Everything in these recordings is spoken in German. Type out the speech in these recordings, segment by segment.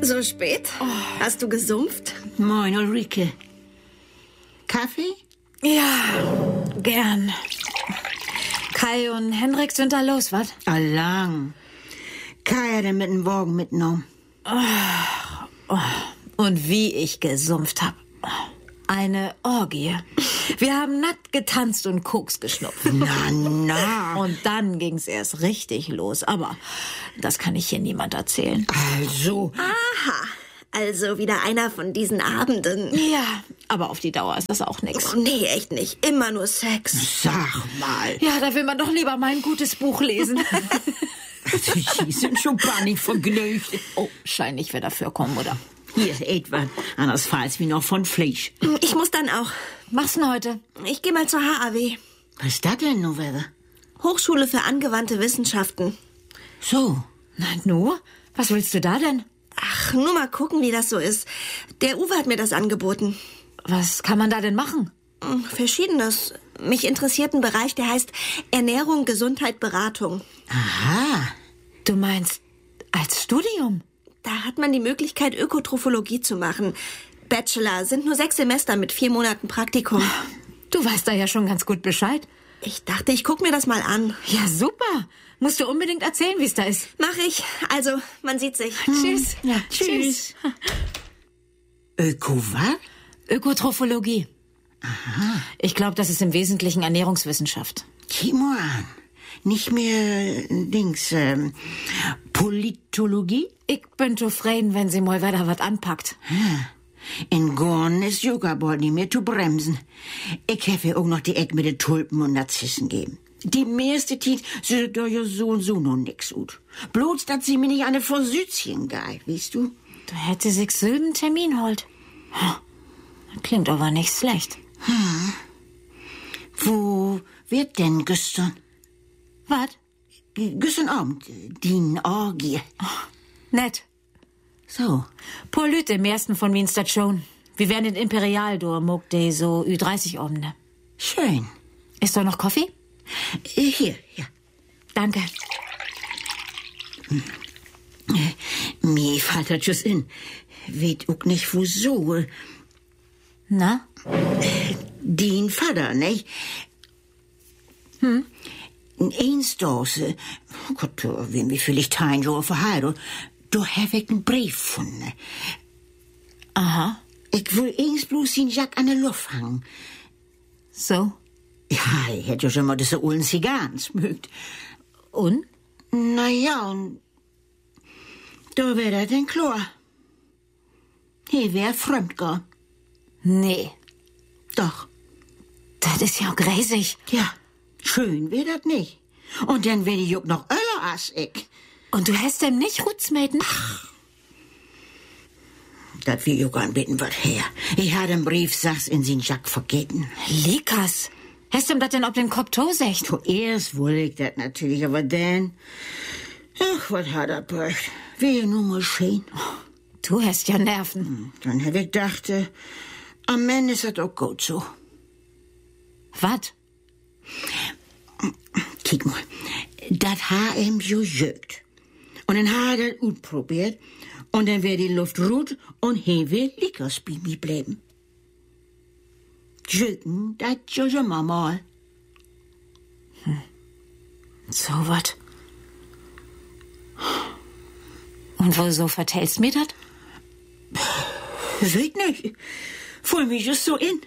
So spät? Hast du gesumpft? Moin, Ulrike. Kaffee? Ja, gern. Kai und Henrik sind da los, was? Allang. Kai hat ihn mit dem Wagen mitgenommen. Und wie ich gesumpft hab. Eine Orgie. Wir haben nackt getanzt und Koks geschnupft. Na. Und dann ging's erst richtig los. Aber das kann ich hier niemand erzählen. Also. Aha. Also wieder einer von diesen Abenden. Ja, aber auf die Dauer ist das auch nix. Oh, nee, echt nicht. Immer nur Sex. Sag mal. Ja, da will man doch lieber mal ein gutes Buch lesen. Die sind schon gar nicht vergnügt. Oh, scheint nicht wer dafür kommen, oder? Hier, etwas. Anders falls wie noch von Fleisch. Ich muss dann auch. Mach's denn heute? Ich gehe mal zur HAW. Was ist das denn, Novelle? Hochschule für angewandte Wissenschaften. So. Na, nur? Was willst du da denn? Ach, nur mal gucken, wie das so ist. Der Uwe hat mir das angeboten. Was kann man da denn machen? Verschiedenes. Mich interessiert ein Bereich, der heißt Ernährung, Gesundheit, Beratung. Aha. Du meinst als Studium? Da hat man die Möglichkeit, Ökotrophologie zu machen. Bachelor sind nur 6 Semester mit 4 Monaten Praktikum. Du weißt da ja schon ganz gut Bescheid. Ich dachte, ich guck mir das mal an. Ja, super. Musst du unbedingt erzählen, wie es da ist. Mach ich. Also, man sieht sich. Tschüss. Ja, tschüss. Öko was? Ökotrophologie. Aha. Ich glaube, das ist im Wesentlichen Ernährungswissenschaft. Guck mal an. Nicht mehr, Politologie? Ich bin zufrieden, wenn sie mal wieder was anpackt. In Gorn ist Yoga bald nicht mehr zu bremsen. Ich habe auch noch die Eck mit den Tulpen und Narzissen geben. Die meiste Zeit sieht doch ja so und so noch nix gut. Bloß, dass sie mir nicht eine Versüzchen geil, weißt du? Du hättest sich selben Termin holt. Klingt aber nicht schlecht. Wo wird denn gestern? Was? Gestern Abend, die Orgie. Nett. So. Paar Leute im ersten von Wienstadt schon. Wir werden in Imperial durch, die so Ü30 Abende. Schön. Ist da noch Kaffee? Hier, ja. Danke. Mir fällt das just in. Weet auch nicht, wieso. Na? Den Vater, nicht? Eins Dose. Gott, wenn wir vielleicht ein Jahr verheiratet, da hab ich einen Brief gefunden. Aha. Ich will eins bloß den Jack an der Luft hängen. So? Ja, ich hätte ja schon mal diese ollen Zigarren smögt. Und? Na ja, und da wär er denn klar. Hier wär fremd gegangen. Nee. Doch. Das ist ja gräsig. Ja, schön wär das nicht. Und dann wär ich auch noch öller als ich. Und du hast dem nicht Rutzmäten? Das will ich auch anbieten was her. Ich hatte einen Brief, sag's in sin Jack vergeten. Likas. Hast du ihm das denn ob den Kopf tosecht? Zuerst wollte ich das natürlich, aber dann... Ach, was hat er bräucht. Wehe nur mal schön. Du hast ja Nerven. Dann hätte ich gedacht, am Ende ist das auch gut so. Was? Kick mal, das hat ihm so jögt. Und dann hat er das gut probiert. Und dann wär die Luft rot und he will Lickers bei mir bleiben. Jögen, das ja schon mal. So wat. Und wieso vertellst mir das? Weet nicht. Fühl mich just so in.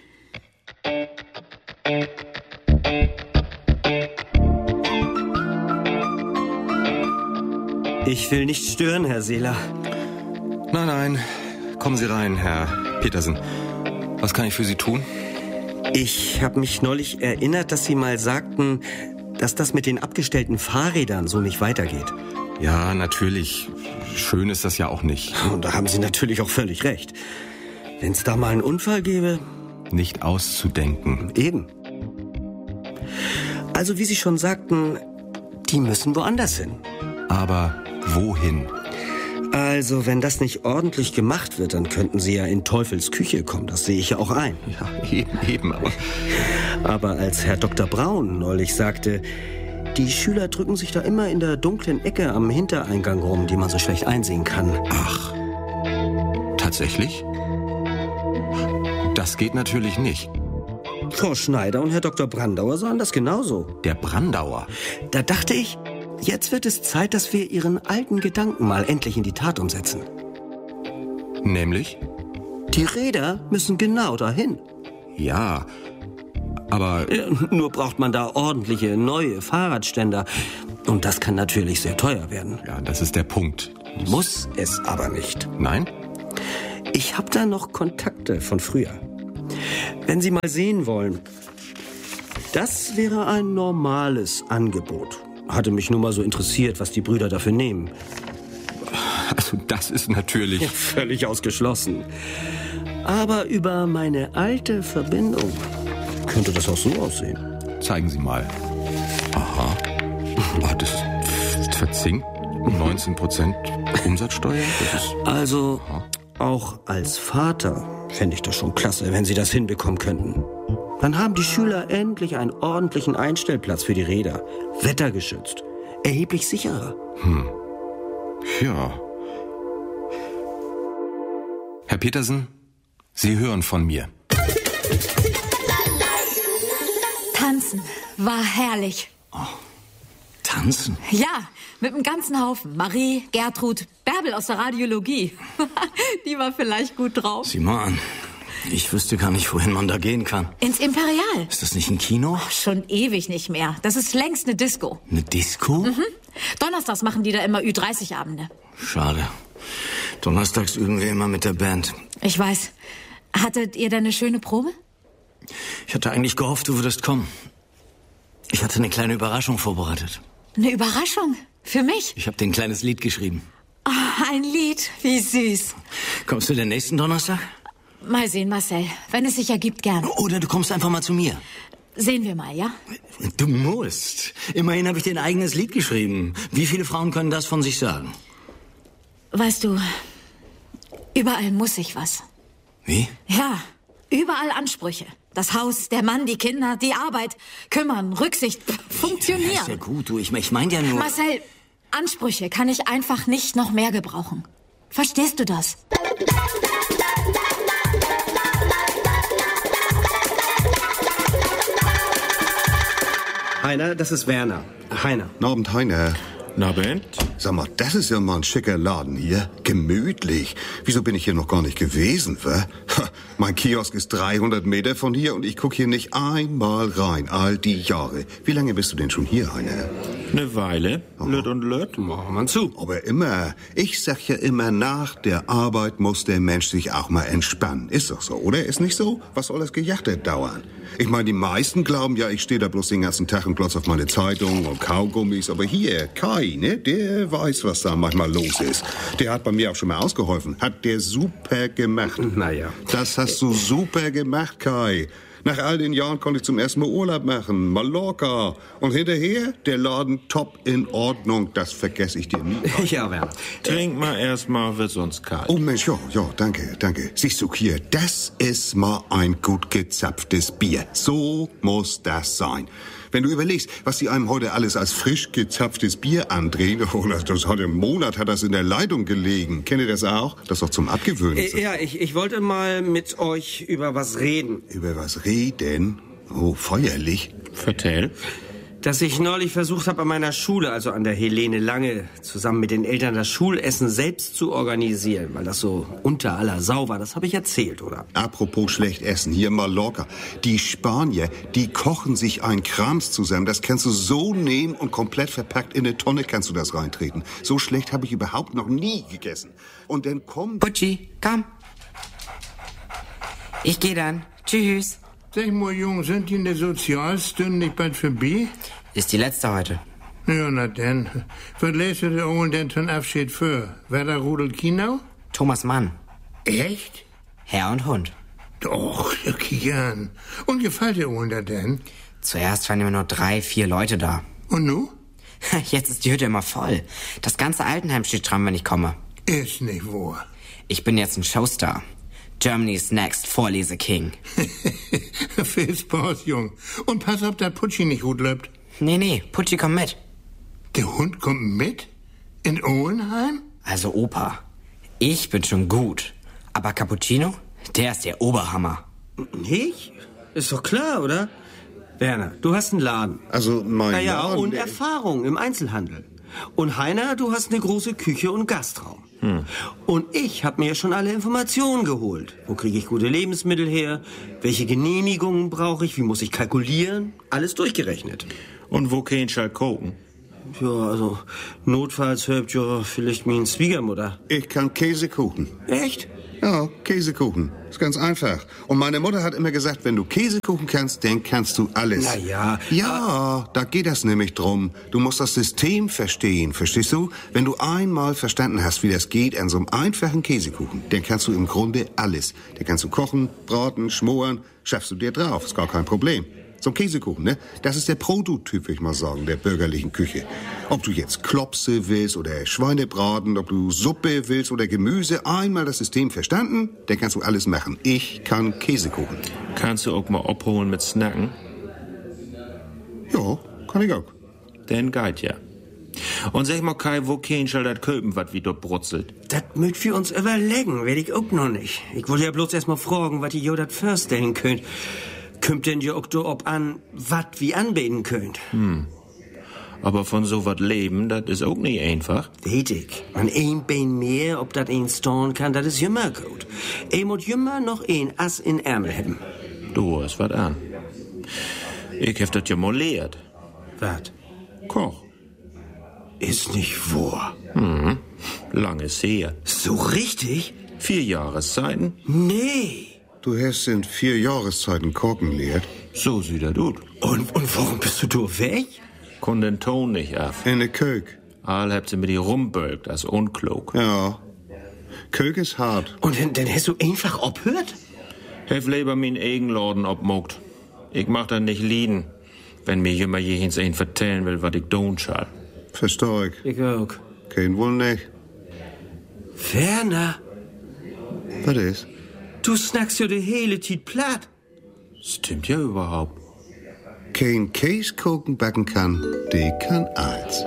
Ich will nicht stören, Herr Seeler. Nein, nein. Kommen Sie rein, Herr Petersen. Was kann ich für Sie tun? Ich habe mich neulich erinnert, dass Sie mal sagten, dass das mit den abgestellten Fahrrädern so nicht weitergeht. Ja, natürlich. Schön ist das ja auch nicht. Und da haben Sie natürlich auch völlig recht. Wenn es da mal einen Unfall gäbe... Nicht auszudenken. Eben. Also wie Sie schon sagten, die müssen woanders hin. Aber wohin? Also, wenn das nicht ordentlich gemacht wird, dann könnten Sie ja in Teufels Küche kommen. Das sehe ich ja auch ein. Ja, eben, aber... Aber als Herr Dr. Braun neulich sagte, die Schüler drücken sich da immer in der dunklen Ecke am Hintereingang rum, die man so schlecht einsehen kann. Ach, Tatsächlich? Das geht natürlich nicht. Frau Schneider und Herr Dr. Brandauer sahen das genauso. Der Brandauer? Da dachte ich, jetzt wird es Zeit, dass wir Ihren alten Gedanken mal endlich in die Tat umsetzen. Nämlich? Die Räder müssen genau dahin. Ja, aber... Nur braucht man da ordentliche, neue Fahrradständer. Und das kann natürlich sehr teuer werden. Ja, das ist der Punkt. Muss es aber nicht. Nein? Ich habe da noch Kontakte von früher. Wenn Sie mal sehen wollen, das wäre ein normales Angebot. Hatte mich nur mal so interessiert, was die Brüder dafür nehmen. Also das ist natürlich... Ja, völlig ausgeschlossen. Aber über meine alte Verbindung könnte das auch so aussehen. Zeigen Sie mal. Aha. Oh, das ist verzinkt. 19% Umsatzsteuer? Das ist... Also, auch als Vater fände ich das schon klasse, wenn Sie das hinbekommen könnten. Dann haben die Schüler endlich einen ordentlichen Einstellplatz für die Räder. Wettergeschützt. Erheblich sicherer. Ja. Herr Petersen, Sie hören von mir. Tanzen war herrlich. Tanzen? Ja, mit dem ganzen Haufen. Marie, Gertrud, Bärbel aus der Radiologie. Die war vielleicht gut drauf. Sieh mal an. Ich wüsste gar nicht, wohin man da gehen kann. Ins Imperial. Ist das nicht ein Kino? Schon ewig nicht mehr. Das ist längst eine Disco. Eine Disco? Donnerstags machen die da immer Ü30-Abende. Schade. Donnerstags üben wir immer mit der Band. Ich weiß. Hattet ihr denn eine schöne Probe? Ich hatte eigentlich gehofft, du würdest kommen. Ich hatte eine kleine Überraschung vorbereitet. Eine Überraschung? Für mich? Ich habe dir ein kleines Lied geschrieben. Oh, ein Lied. Wie süß. Kommst du den nächsten Donnerstag? Mal sehen, Marcel. Wenn es sich ergibt, gern. Oder du kommst einfach mal zu mir. Sehen wir mal, ja? Du musst. Immerhin habe ich dir ein eigenes Lied geschrieben. Wie viele Frauen können das von sich sagen? Weißt du, überall muss ich was. Wie? Ja, überall Ansprüche. Das Haus, der Mann, die Kinder, die Arbeit. Kümmern, Rücksicht, funktionieren. Ja, ist ja gut, du. Ich meine ja nur... Marcel, Ansprüche kann ich einfach nicht noch mehr gebrauchen. Verstehst du das? Heiner, das ist Werner. Heiner. Guten Abend, Heiner. Na, Ben? Sag mal, das ist ja mal ein schicker Laden hier. Gemütlich. Wieso bin ich hier noch gar nicht gewesen, wa? Mein Kiosk ist 300 Meter von hier und ich guck hier nicht einmal rein, all die Jahre. Wie lange bist du denn schon hier, Heiner? Eine Weile. Lütt und Lütt. Machen wir zu. Aber immer. Ich sag ja immer, nach der Arbeit muss der Mensch sich auch mal entspannen. Ist doch so, oder? Ist nicht so? Was soll das Gejachte dauern? Ich meine, die meisten glauben ja, ich stehe da bloß den ganzen Tag und glotz auf meine Zeitung und Kaugummis. Aber hier, Kai, ne, der weiß, was da manchmal los ist. Der hat bei mir auch schon mal ausgeholfen. Hat der super gemacht. Naja. Das hast du super gemacht, Kai. Nach all den Jahren konnte ich zum ersten Mal Urlaub machen. Mallorca. Und hinterher, der Laden top in Ordnung. Das vergesse ich dir nie. Ja, Werner. Trink mal erstmal, wird sonst kalt. Oh Mensch, ja, danke. Siehst du hier, das ist mal ein gut gezapftes Bier. So muss das sein. Wenn du überlegst, was die einem heute alles als frisch gezapftes Bier andrehen, das hat im Monat hat das in der Leitung gelegen. Kennt ihr das auch? Das ist doch zum Abgewöhnen. Ja, ich wollte mal mit euch über was reden. Über was reden? Oh, feuerlich. Vertell. Dass ich neulich versucht habe, an meiner Schule, also an der Helene Lange, zusammen mit den Eltern das Schulessen selbst zu organisieren, weil das so unter aller Sau war. Das habe ich erzählt, oder? Apropos schlecht essen, hier in Mallorca. Die Spanier, die kochen sich ein Krams zusammen. Das kannst du so nehmen und komplett verpackt in eine Tonne kannst du das reintreten. So schlecht habe ich überhaupt noch nie gegessen. Und dann kommen... Putschi, komm. Ich gehe dann. Tschüss. Sag mal, Jung, sind die in der Sozialstunde nicht bald vorbei? Ist die letzte heute. Ja, na denn. Was lässt du dir oben denn zum Abschied für? Werder Rudel Kinau? Thomas Mann. Echt? Herr und Hund. Doch, ja, Kian. Und gefällt dir oben da denn? Zuerst waren immer nur 3, 4 Leute da. Und nu? Jetzt ist die Hütte immer voll. Das ganze Altenheim steht dran, wenn ich komme. Ist nicht wahr. Ich bin jetzt ein Showstar. Germany's Next Vorlese-King. Viel Spaß, Jung. Und pass auf, dass Putschi nicht gut läuft. Nee, Putschi kommt mit. Der Hund kommt mit? In Owenheim? Also Opa, ich bin schon gut. Aber Cappuccino? Der ist der Oberhammer. Nicht? Ist doch klar, oder? Werner, du hast einen Laden. Also mein Naja, Laden... und Erfahrung im Einzelhandel. Und Heiner, du hast eine große Küche und Gastraum. Und ich habe mir schon alle Informationen geholt. Wo kriege ich gute Lebensmittel her? Welche Genehmigungen brauche ich? Wie muss ich kalkulieren? Alles durchgerechnet. Und wo kein Schall kochen? Ja, also notfalls hört ja vielleicht meine Schwiegermutter. Ich kann Käsekuchen. Echt? Ja, Käsekuchen. Ist ganz einfach. Und meine Mutter hat immer gesagt, wenn du Käsekuchen kannst, dann kannst du alles. Na ja. Ja, da geht das nämlich drum. Du musst das System verstehen, verstehst du? Wenn du einmal verstanden hast, wie das geht an so einem einfachen Käsekuchen, dann kannst du im Grunde alles. Dann kannst du kochen, braten, schmoren, schaffst du dir drauf. Ist gar kein Problem. So ein Käsekuchen, ne? Das ist der Prototyp, würde ich mal sagen, der bürgerlichen Küche. Ob du jetzt Klopse willst oder Schweinebraten, ob du Suppe willst oder Gemüse, einmal das System verstanden, dann kannst du alles machen. Ich kann Käsekuchen. Kannst du auch mal abholen mit Snacken? Ja, kann ich auch. Den geht ja. Und sag mal, Kai, wo kein Schall das köpen, wat wie dort brutzelt? Das müsst wir uns überlegen, werd ich auch noch nicht. Ich wollte ja bloß erst mal fragen, was ihr das vorstellen könnt. Kommt denn ja auch da ob an, wat wie anbeten könnt? Aber von so wat leben, das ist auch nicht einfach. Weet ich. Man ein Bein mehr, ob dat ein storn kann, das ist immer gut. Muss immer noch ein Ass in Ärmel haben. Du hast wat an. Ich hab das ja mal lehrt. Wat? Koch. Ist nicht wahr. Lang ist her. So richtig? 4 Jahreszeiten. Nee. Du hast in 4 Jahreszeiten kochen lehrt. So sieht das aus. Und warum bist du da weg? Kon den Ton nicht ab. In der Kök. All habt sie mit die rumbölkt, als unklug. Ja. Kök ist hart. Und dann hast du einfach abhört? Hef lieber min Eigenladen obmogt. Ich mach das nicht lieden, wenn mir jemand jehins ein vertellen will, was ich tun schall. Versteh ich. Ich auch. Kein wohl nicht. Werner, Was ist? du snackst ja die hele Zeit platt. Stimmt ja überhaupt. Kein Käsekuchen backen kann, der kann alles.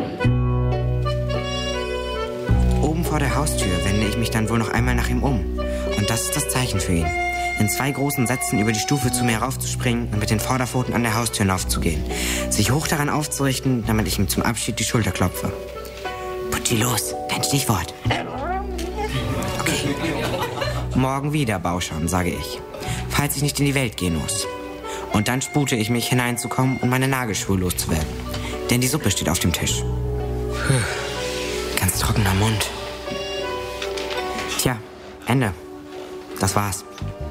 Oben vor der Haustür wende ich mich dann wohl noch einmal nach ihm um. Und das ist das Zeichen für ihn. In 2 großen Sätzen über die Stufe zu mir raufzuspringen und mit den Vorderpfoten an der Haustür hinaufzugehen. Sich hoch daran aufzurichten, damit ich ihm zum Abschied die Schulter klopfe. Putschi, los, dein Stichwort. Okay. Morgen wieder Bauscham, sage ich. Falls ich nicht in die Welt gehen muss. Und dann spute ich mich, hineinzukommen und meine Nagelschuhe loszuwerden. Denn die Suppe steht auf dem Tisch. Ganz trockener Mund. Tja, Ende. Das war's.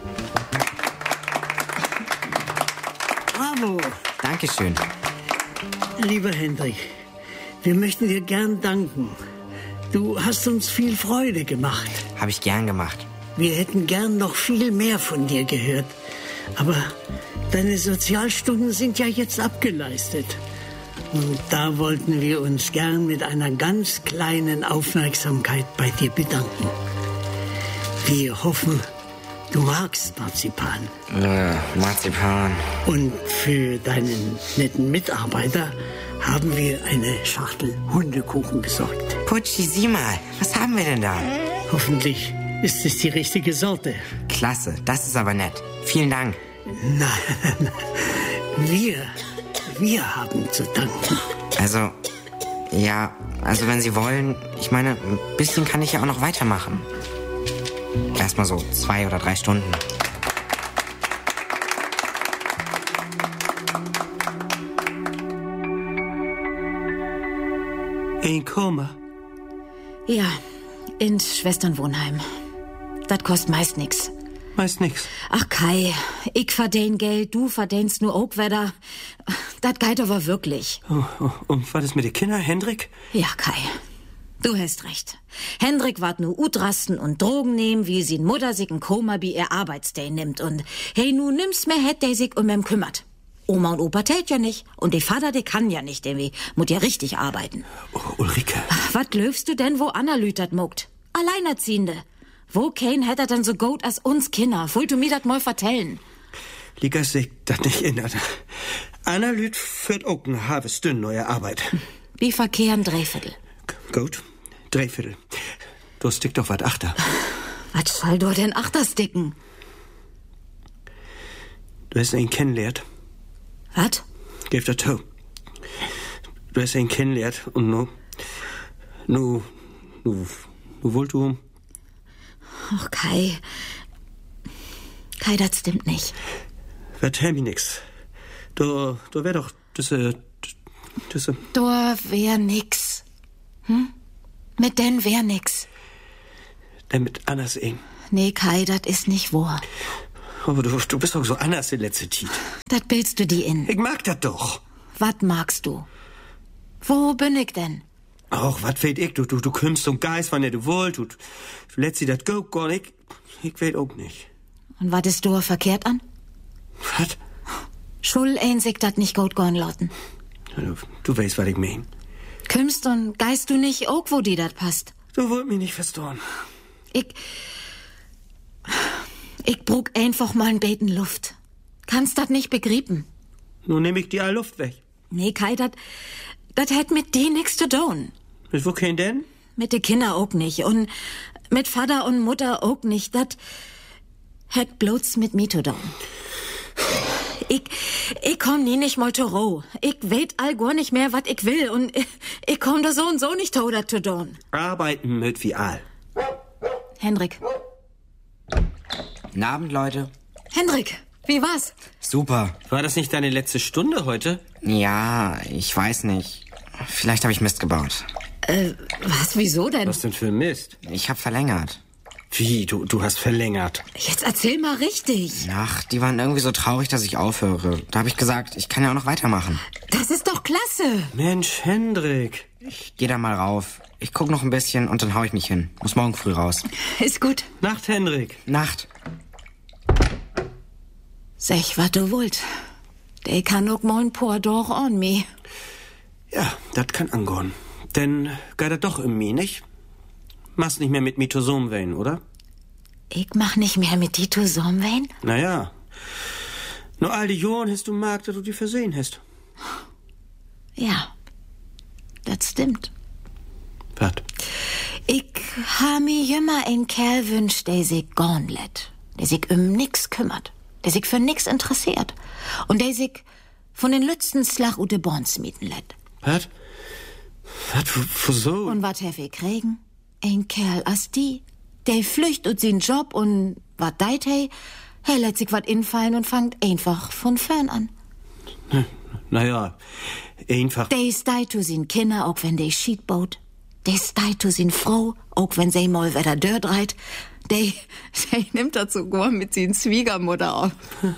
Bravo. Dankeschön. Lieber Hendrik, wir möchten dir gern danken. Du hast uns viel Freude gemacht. Habe ich gern gemacht. Wir hätten gern noch viel mehr von dir gehört. Aber deine Sozialstunden sind ja jetzt abgeleistet. Und da wollten wir uns gern mit einer ganz kleinen Aufmerksamkeit bei dir bedanken. Wir hoffen, du magst Marzipan. Marzipan. Und für deinen netten Mitarbeiter haben wir eine Schachtel Hundekuchen besorgt. Putschi, sieh mal, was haben wir denn da? Hoffentlich ist es die richtige Sorte. Klasse, das ist aber nett. Vielen Dank. Nein, wir haben zu danken. Also wenn Sie wollen, ich meine, ein bisschen kann ich ja auch noch weitermachen. Erstmal so 2 oder 3 Stunden. Ein Koma. Ja, ins Schwesternwohnheim. Das kostet meist nix. Meist nix. Ach Kai, ich verdien Geld, du verdienst nur Obwetter. Das geht aber wirklich. Und was ist mit den Kindern, Hendrik? Ja, Kai, du hast recht. Hendrik wart nur Utrasten und Drogen nehmen, wie sie in Mutter sich ein Koma bei ihr Arbeitsday nimmt. Und hey, nu nimmst mir hätt der sich um ihm kümmert. Oma und Opa tät ja nicht. Und der Vater, der kann ja nicht, der muss ja richtig arbeiten. Ulrike. Was glaubst du denn, wo Anna lütert mogt? Alleinerziehende. Wo kein hätt er denn so gut als uns Kinder? Wollt du mir das mal vertellen? Liga sich das nicht erinnert. Anna Lüt führt auch eine halbe Stunde neue Arbeit. Wie Verkehr ein Dreiviertel. Gut, Dreiviertel. Du stick doch was achter. Was soll du denn achtersticken? Du hast ihn kennengelernt. Was? Gib das zu. Du hast ihn kennengelernt und nu wollt du... Ach, Kai, das stimmt nicht. Vertell mir nix. Du wär doch diese... Du wär nix. Hm? Mit den wär nix. Denn mit anders ihn. Nee, Kai, das ist nicht wahr. Aber du bist doch so anders in letzter Zeit. Das bildst du die in. Ich mag das doch. Was magst du? Wo bin ich denn? Ach, was weet ich? Du kümmst um Geist, wann du wollt. Du lässt sie das go, gar nicht. Ich weet auch nicht. Und was ist du verkehrt an? Was? Schul ein sich dat nicht gut gehen lassen. Du weißt, was ich mein. Kümmst und geist du nicht auch, wo dir das passt? Du wollt mich nicht verstoren. Ich brauch einfach mal ein Beten Luft. Kannst dat nicht begrieben? Nun nehm ich die all Luft weg. Nee, Kai, dat hätt mit dir nix zu tun. Mit wo kein denn? Mit de Kinder auch nicht. Und mit Vater und Mutter auch nicht. Dat hätt bloß mit mir zu tun. Ich komm nie nicht mal zur Ruhe. Ich weet all gar nicht mehr, wat ich will. Und ich komm da so und so nicht zu tun. Arbeiten mit wie all. Hendrik. Guten Abend, Leute. Hendrik, wie war's? Super. War das nicht deine letzte Stunde heute? Ja, ich weiß nicht. Vielleicht habe ich Mist gebaut. Was? Wieso denn? Was denn für Mist? Ich habe verlängert. Wie? Du hast verlängert? Jetzt erzähl mal richtig. Ach, die waren irgendwie so traurig, dass ich aufhöre. Da habe ich gesagt, ich kann ja auch noch weitermachen. Das ist doch klasse. Mensch, Hendrik. Ich geh da mal rauf. Ich guck noch ein bisschen und dann hau ich mich hin. Muss morgen früh raus. Ist gut. Nacht, Hendrik. Nacht. Sech, wat du wollt. Der kann auch mal ein paar Doch an mir. Ja, das kann angehen. Denn geht das doch in mir, nicht? Machst nicht mehr mit mir zusammen, oder? Ich mach nicht mehr mit dir zusammen? Naja. Nur all die Jahren hast du mag, dass du die versehen hast. Ja, das stimmt. Was? Ich ha mir immer einen Kerl wünscht, der sich gorn lässt. Der sich um nix kümmert. Der sich für nix interessiert. Und der sich von den letzten Schlag ut de Born smieten lässt. Was? Was? Wieso? Und wat hef ich kriegen? Ein Kerl as die. Der flücht ut sin Job und wat deit he? Er lässt sich wat infallen und fangt einfach von fern an. Naja, einfach. Der ist deit zu sin Kinder, auch wenn der Schied baut. Der ist deit zu sin Frau, auch wenn sie mal wieder dörr dreit. Der nimmt das sogar mit sin Schwiegermutter auf.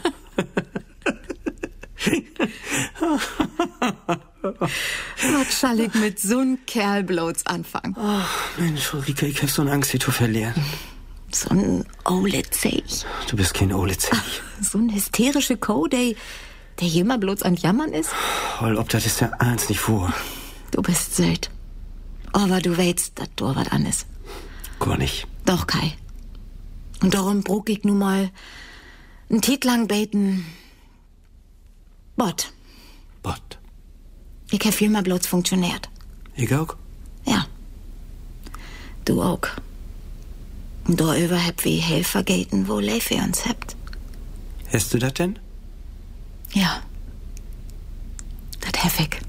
Was soll ich mit so'n Kerl bloß anfangen? Oh, Mensch, Ulrike, ich hab so eine Angst, wie du verlieren. So ein ole Zeich. Du bist kein ole Zeich. So ein hysterische Co, der immer bloß an Jammern ist. Voll, ob das ist ja eins nicht vor. Du bist süd. Aber du weißt, dass du was anderes. Gar nicht. Doch, Kai. Und darum brauch ich nun mal einen Tit lang beten. Bot. Ich hab viel mal bloß funktioniert. Ich auch? Ja. Du auch. Und da über hab wie Helfer geten, wo Leif ihr uns habt. Hast du das denn? Ja. Das hab ich.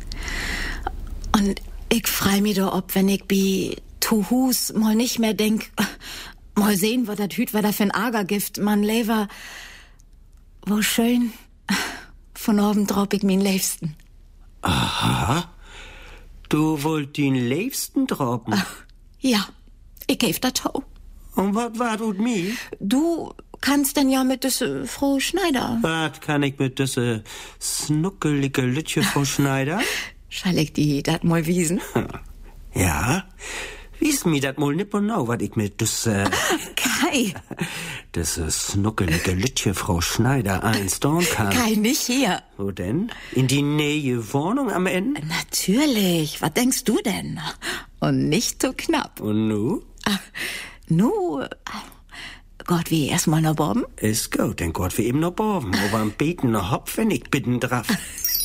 Und ich freu mich da ob, wenn ich bi zu Hus mal nicht mehr denk, mal sehen, was das Hüt war da für ein Agergift, man lever, wo schön, von oben drauf ich min Liebsten. Aha. Du wollt den Liebsten droppen? Ja, ich geb dat Tau. Und was war du mir? Du kannst denn ja mit diese Frau Schneider. Was kann ich mit diese snuckelige Lütche Frau Schneider? Schall ich die dat mal wiesen? Ja, wies mir dat mal nicht genau, was ich mit diese... Kai! Diese snuckelige Lütche Frau Schneider einstellen kann. Kai, nicht hier. Wo denn? In die Nähe Wohnung am Ende? Natürlich. Was denkst du denn? Und nicht so knapp. Und nu? Nu... Gott, wie erstmal noch Borben? Ist gut, denn Gott wie eben noch Borben. Aber am Beten noch Hopf, wenn ich bitten drauf.